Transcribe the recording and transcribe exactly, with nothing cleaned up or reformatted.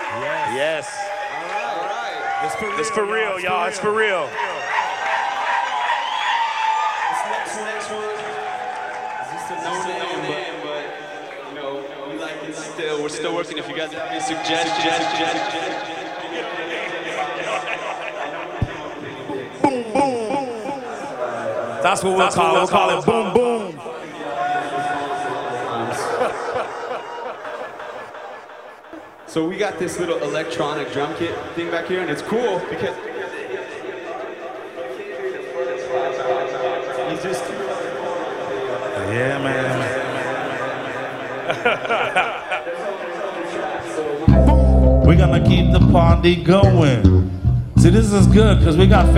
Yes. Yes. All right. It's for real, it's for real y'all. It's for real. This next, next one is just a no name, name, but you know, we like it still. We're still working. If you guys have any suggestions, boom, boom. That's what we'll That's call it. We'll call it boom, boom. So we got this little electronic drum kit thing back here, and it's cool because he's just yeah, man. We're gonna keep the party going. See, this is good because we got